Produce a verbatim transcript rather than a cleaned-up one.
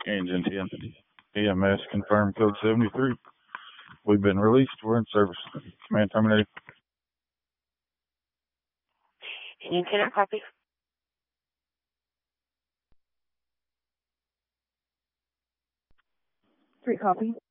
Engine ten. E M S confirmed code seventy-three. We've been released. We're in service. Command terminated. Engine ten, copy. Three, copy.